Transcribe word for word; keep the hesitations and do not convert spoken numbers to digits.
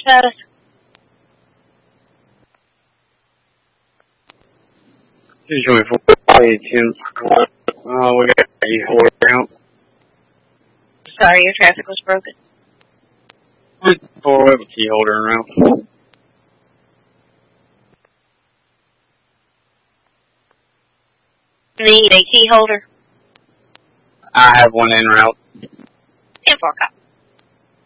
status? Usually for eighteen. Uh, we got key holder out. Sorry, your traffic was broken. Four, we have a key holder around. Need a key holder? I have one en route. ten four, copy.